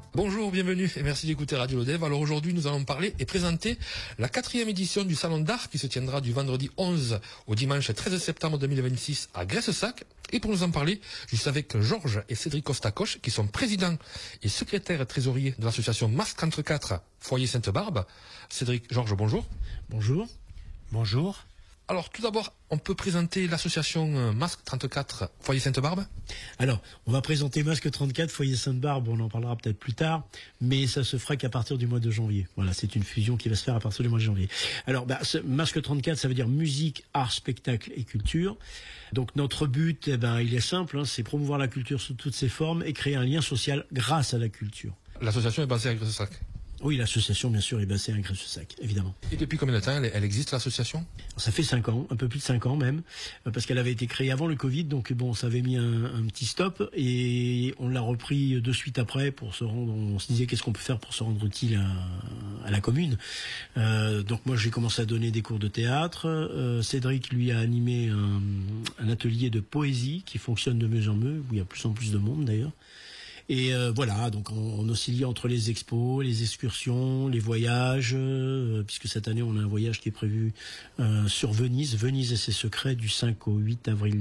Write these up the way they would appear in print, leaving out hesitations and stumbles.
Bonjour, bienvenue et merci d'écouter Radio Lodève. Alors aujourd'hui, nous allons parler et présenter la 4e édition du Salon d'Art qui se tiendra du vendredi 11 au dimanche 13 septembre 2026 à Graissac. Et pour nous en parler, je suis avec Georges et Cédric Costacoche qui sont présidents et secrétaires trésoriers de l'association Masque 34 Foyer Sainte-Barbe. Cédric, Georges, bonjour. Bonjour. Bonjour. Alors tout d'abord, on peut présenter l'association Masque 34 Foyer Sainte-Barbe. Alors, on va présenter Masque 34 Foyer Sainte-Barbe, on en parlera peut-être plus tard, mais ça se fera qu'à partir du mois de janvier. Voilà, c'est une fusion qui va se faire à partir du mois de janvier. Alors, Masque 34, ça veut dire musique, art, spectacle et culture. Donc notre but, il est simple, c'est promouvoir la culture sous toutes ses formes et créer un lien social grâce à la culture. L'association est basée à Graissac. Oui, l'association, bien sûr, est basée à Graissac, évidemment. Et depuis combien de temps elle existe, l'association? Ça fait 5 ans, un peu plus de 5 ans même, parce qu'elle avait été créée avant le Covid, donc bon, ça avait mis un petit stop, et on l'a repris de suite après pour se rendre, on se disait qu'est-ce qu'on peut faire pour se rendre utile à la commune. Donc moi j'ai commencé à donner des cours de théâtre, Cédric lui a animé un atelier de poésie qui fonctionne de mieux en mieux, où il y a plus en plus de monde d'ailleurs. Et voilà, donc on oscille entre les expos, les excursions, les voyages, puisque cette année on a un voyage qui est prévu sur Venise et ses secrets du 5 au 8 avril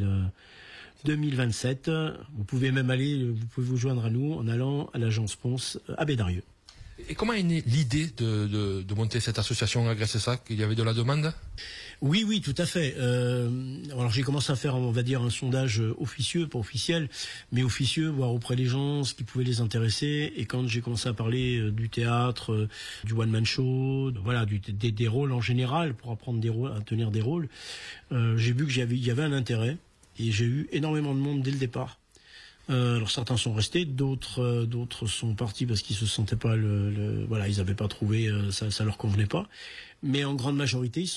2027. Vous pouvez vous joindre à nous en allant à l'agence Ponce à Bédarieux. Et comment est née l'idée de monter cette association à Graissac? Il y avait de la demande? Oui, tout à fait. Alors j'ai commencé à faire, on va dire, un sondage officieux, pas officiel, mais officieux, voir auprès des gens ce qui pouvait les intéresser. Et quand j'ai commencé à parler du théâtre, du one-man show, voilà, des rôles en général, pour apprendre à tenir des rôles, j'ai vu qu'il y avait un intérêt. Et j'ai eu énormément de monde dès le départ. Alors certains sont restés, d'autres sont partis parce qu'ils se sentaient pas voilà, ils avaient pas trouvé, ça leur convenait pas. Mais en grande majorité,